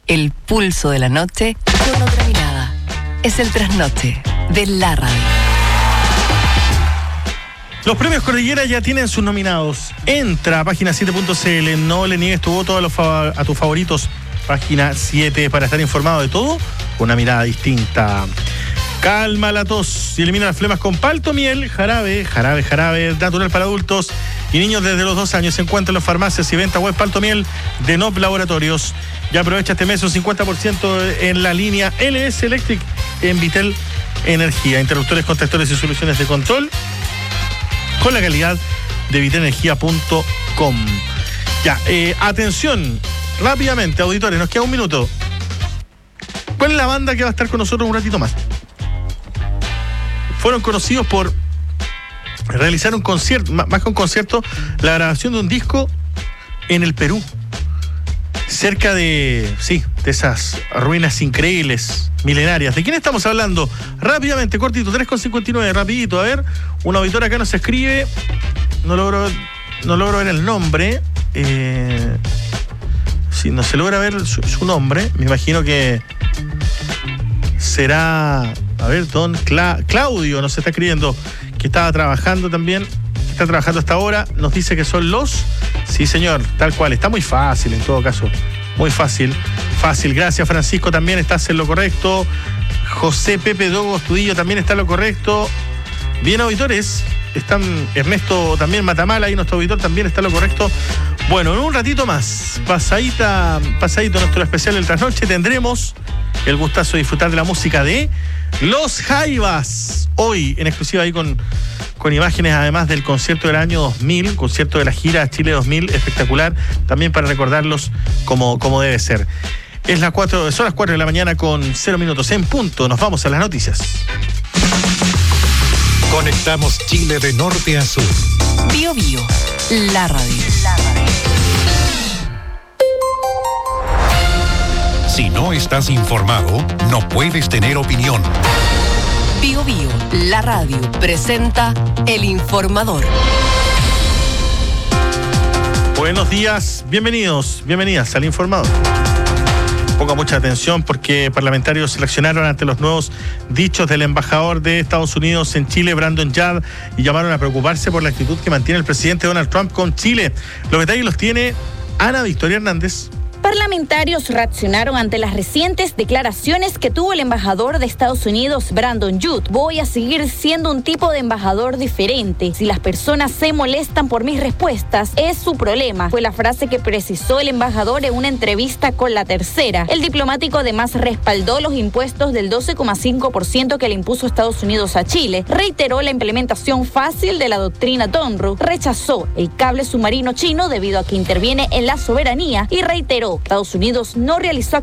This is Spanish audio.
el pulso de la noche con otra mirada. Es el trasnoche de la radio. Los premios Cordillera ya tienen sus nominados. Entra a página7.cl, no le niegues tu voto a tus favoritos. Página 7 para estar informado de todo con una mirada distinta. Calma la tos y elimina las flemas con Paltomiel, jarabe natural para adultos y niños desde los 2 años. Se encuentra en las farmacias y venta web Paltomiel de Nop Laboratorios. Ya aprovecha este mes un 50% en la línea LS Electric en Vitel Energía. Interruptores, contactores y soluciones de control con la calidad de vitelenergia.com. Ya, atención, rápidamente, auditores, nos queda un minuto. ¿Cuál es la banda que va a estar con nosotros un ratito más? Fueron conocidos por realizar un concierto, más que un concierto, la grabación de un disco en el Perú, cerca de esas ruinas increíbles, milenarias. ¿De quién estamos hablando? Rápidamente, cortito, 3:59, rapidito. A ver, un auditor acá nos escribe, no logro ver el nombre. Si no se logra ver su nombre, me imagino que será, a ver, don Claudio nos está escribiendo que estaba trabajando también, está trabajando hasta ahora, nos dice que son los, sí señor, tal cual, está muy fácil en todo caso, muy fácil, gracias Francisco, también estás en lo correcto, José Pepe Dogo Estudillo también está en lo correcto, bien auditores, están Ernesto también Matamala y nuestro auditor también está en lo correcto. Bueno, en un ratito más, pasadito nuestro especial del trasnoche, tendremos el gustazo de disfrutar de la música de Los Jaivas. Hoy, en exclusiva ahí con imágenes además del concierto del año 2000, concierto de la gira Chile 2000, espectacular, también para recordarlos como debe ser. Son las 4 de la mañana con 0 minutos en punto. Nos vamos a las noticias. Conectamos Chile de norte a sur. Bio Bio, la radio. Si no estás informado, no puedes tener opinión. Bio Bio, la radio, presenta El Informador. Buenos días, bienvenidas al Informador. Ponga mucha atención porque parlamentarios seleccionaron ante los nuevos dichos del embajador de Estados Unidos en Chile, Brandon Yard, y llamaron a preocuparse por la actitud que mantiene el presidente Donald Trump con Chile. Los detalles los tiene Ana Victoria Hernández. Parlamentarios reaccionaron ante las recientes declaraciones que tuvo el embajador de Estados Unidos, Brandon Yard. Voy a seguir siendo un tipo de embajador diferente. Si las personas se molestan por mis respuestas, es su problema. Fue la frase que precisó el embajador en una entrevista con La Tercera. El diplomático además respaldó los impuestos del 12,5% que le impuso Estados Unidos a Chile. Reiteró la implementación fácil de la doctrina Donru. Rechazó el cable submarino chino debido a que interviene en la soberanía y reiteró Estados Unidos no realizó